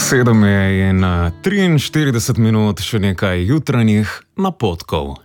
7:43 minut, še nekaj jutranjih napotkov.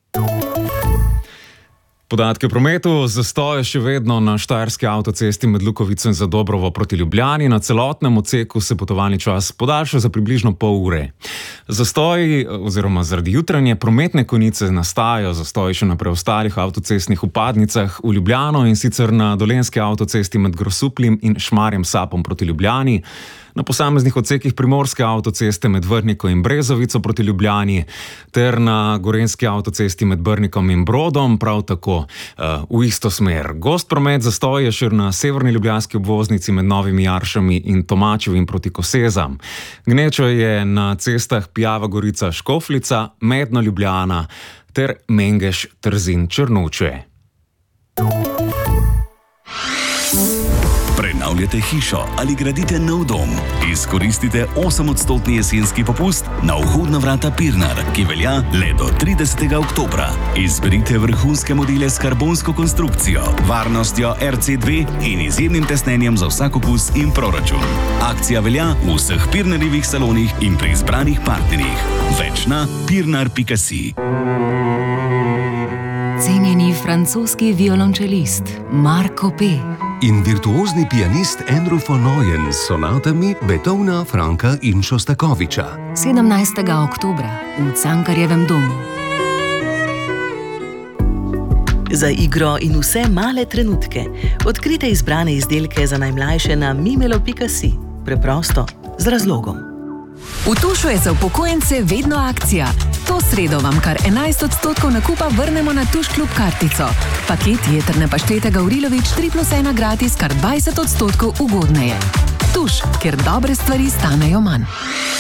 Podatke o prometu. Zastoj je še vedno na štajerski avtocesti med Lukovico in Zadobrovo proti Ljubljani. Na celotnem odseku se potovalni čas podaljša za približno pol ure. Zastoji oziroma zaradi jutranje prometne konice nastajajo zastoji še na preostalih avtocestnih vpadnicah v Ljubljano, in sicer na dolenjski avtocesti med Grosupljem in Šmarjem Sapom proti Ljubljani, na posameznih odsekih primorske avtoceste med Vrhniko in Brezovico proti Ljubljani ter na gorenjski avtocesti med Brnikom in Brodom, prav tako v isto smer. Gost promet zastoj je še na severni ljubljanski obvoznici med Novimi Jaršami in Tomačevim proti Kosezam. Gnečo je na cestah Pijava Gorica Škofljica, Medno Ljubljana ter Mengeš Trzin Črnuče. Prenavljate hišo ali gradite nov dom? Izkoristite 8% jesenski popust na vhodna vrata Pirnar, ki velja le do 30. oktobra. Izberite vrhunske modele s karbonsko konstrukcijo, varnostjo RC2 in izjemnim tesnenjem za vsak okus in proračun. Akcija velja v vseh Pirnarjevih salonih in pri izbranih partnerjih. Več na pirnar.si. Cenjeni francoski violončelist Marco P. in virtuozni pianist Andrew von Neuen s sonatami Beethovna, Franka in Šostakoviča. 17. oktobra v Cankarjevem domu. Za igro in vse male trenutke odkrite izbrane izdelke za najmlajše na mimelo.si. Preprosto, z razlogom. V Tušu je za upokojence vedno akcija. To sredo vam kar 11% nakupa vrnemo na Tuš klub kartico. Paket jetrne paštete Gavrilović 3+1 gratis kar 20% ugodneje. Tuš, kjer dobre stvari stanejo manj.